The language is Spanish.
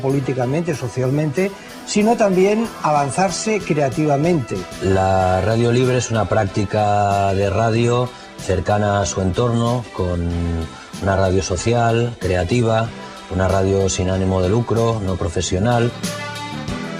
políticamente, socialmente, sino también avanzarse creativamente. La radio libre es una práctica de radio cercana a su entorno, con una radio social, creativa, una radio sin ánimo de lucro, no profesional.